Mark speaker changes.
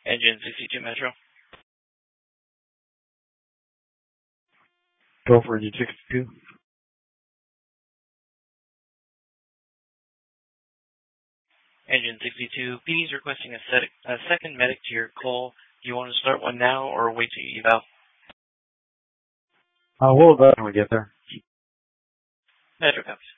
Speaker 1: Engine 62 Metro.
Speaker 2: Go for Engine 62.
Speaker 1: Engine 62, PD's requesting a second medic to your call. Do you want to start one now or wait till you eval?
Speaker 2: We'll eval when we get there.
Speaker 1: Metro copies.